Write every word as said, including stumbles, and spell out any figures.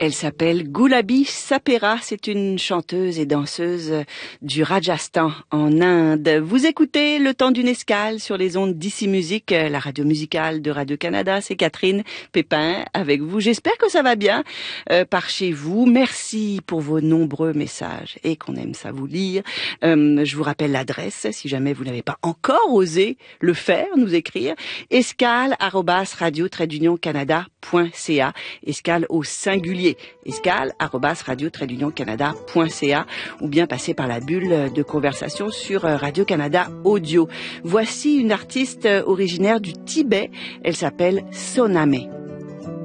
Elle s'appelle Gulabi Sapera, c'est une chanteuse et danseuse du Rajasthan en Inde. Vous écoutez Le Temps d'une escale sur les ondes d'Ici Musique, la radio musicale de Radio-Canada. C'est Catherine Pépin avec vous. J'espère que ça va bien euh, par chez vous. Merci pour vos nombreux messages et qu'on aime ça vous lire. Euh, je vous rappelle l'adresse si jamais vous n'avez pas encore osé le faire, nous écrire escale arobase radio trait d'union canada point c a, escale au singulier, escale arobase radio trait d'union canada point c a, ou bien passer par la bulle de conversation sur Radio-Canada Audio. Voici une artiste originaire du Tibet, elle s'appelle Soname.